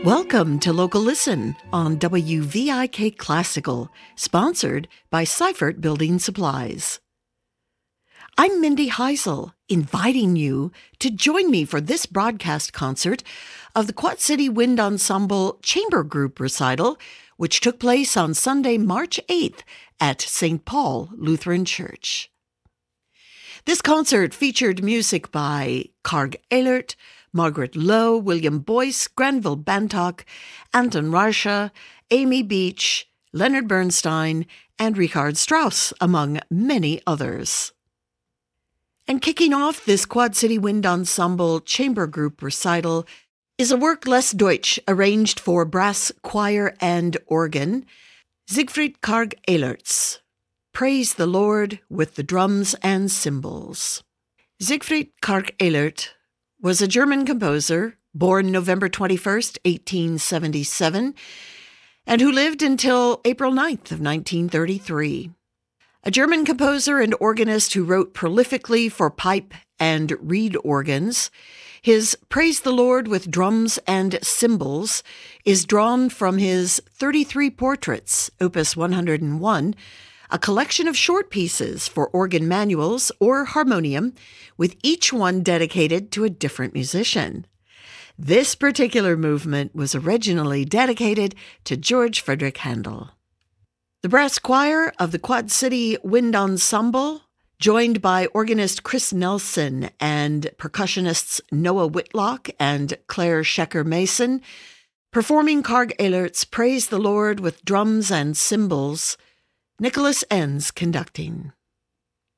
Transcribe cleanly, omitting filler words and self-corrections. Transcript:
Welcome to Local Listen on WVIK Classical, sponsored by Seifert Building Supplies. I'm Mindy Heisel, inviting you to join me for this broadcast concert of the Quad City Wind Ensemble Chamber Group recital, which took place on Sunday, March 8th at St. Paul Lutheran Church. This concert featured music by Karg Ehlert, Margaret Lowe, William Boyce, Granville Bantock, Anton Rarsha, Amy Beach, Leonard Bernstein, and Richard Strauss, among many others. And kicking off this Quad City Wind Ensemble Chamber Group recital is a work Les Deutsch arranged for brass, choir, and organ, Siegfried Karg Ehlert's Praise the Lord with the Drums and Cymbals. Siegfried Karg Ehlert was a German composer born November 21st, 1877, and who lived until April 9th of 1933. A German composer and organist who wrote prolifically for pipe and reed organs, his Praise the Lord with Drums and Cymbals is drawn from his 33 Portraits, Opus 101, a collection of short pieces for organ manuals or harmonium, with each one dedicated to a different musician. This particular movement was originally dedicated to George Frederick Handel. The brass choir of the Quad City Wind Ensemble, joined by organist Chris Nelson and percussionists Noah Whitlock and Claire Shecker Mason, performing Karg Ehlert's Praise the Lord with Drums and Cymbals, Nicholas Enns conducting.